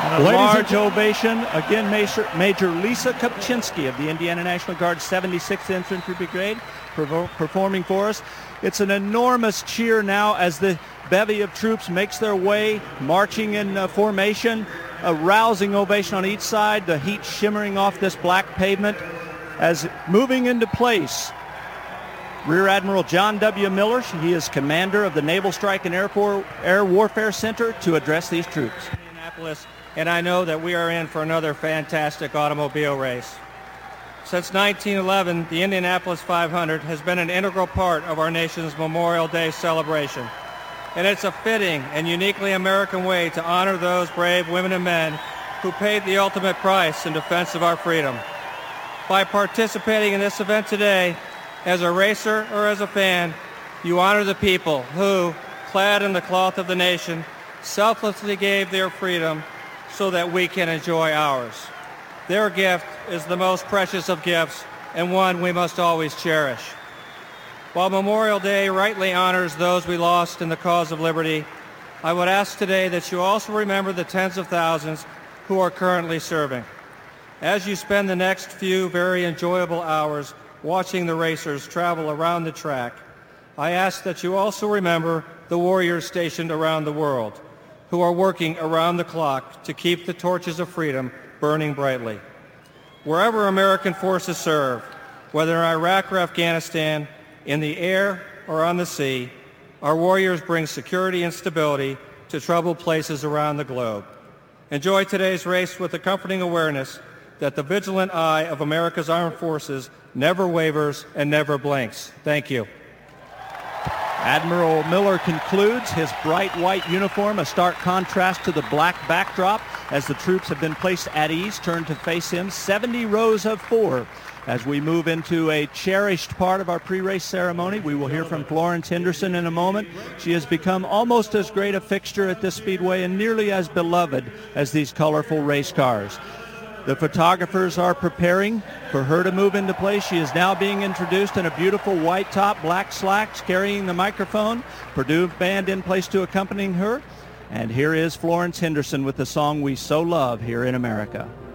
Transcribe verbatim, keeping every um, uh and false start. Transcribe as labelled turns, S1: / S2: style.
S1: And a large ovation. Again, Major, Major Lisa Kopczynski of the Indiana National Guard seventy-sixth Infantry Brigade performing for us. It's an enormous cheer now as the bevy of troops makes their way, marching in uh, formation. A rousing ovation on each side, the heat shimmering off this black pavement as moving into place. Rear Admiral John W. Miller, he is commander of the Naval Strike and Air, For- Air Warfare Center, to address these troops.
S2: Indianapolis, and I know that we are in for another fantastic automobile race. Since nineteen eleven, the Indianapolis five hundred has been an integral part of our nation's Memorial Day celebration. And it's a fitting and uniquely American way to honor those brave women and men who paid the ultimate price in defense of our freedom. By participating in this event today, as a racer or as a fan, you honor the people who, clad in the cloth of the nation, selflessly gave their freedom so that we can enjoy ours. Their gift is the most precious of gifts and one we must always cherish. While Memorial Day rightly honors those we lost in the cause of liberty, I would ask today that you also remember the tens of thousands who are currently serving. As you spend the next few very enjoyable hours watching the racers travel around the track, I ask that you also remember the warriors stationed around the world who are working around the clock to keep the torches of freedom burning brightly. Wherever American forces serve, whether in Iraq or Afghanistan, in the air or on the sea, our warriors bring security and stability to troubled places around the globe. Enjoy today's race with the comforting awareness that the vigilant eye of America's armed forces never wavers and never blinks. Thank you.
S1: Admiral Miller concludes, his bright white uniform a stark contrast to the black backdrop as the troops have been placed at ease, turned to face him, seventy rows of four. As we move into a cherished part of our pre-race ceremony, we will hear from Florence Henderson in a moment. She has become almost as great a fixture at this speedway and nearly as beloved as these colorful race cars. The photographers are preparing for her to move into place. She is now being introduced in a beautiful white top, black slacks, carrying the microphone. Purdue Band in place to accompanying her. And here is Florence Henderson with the song we so love here in America.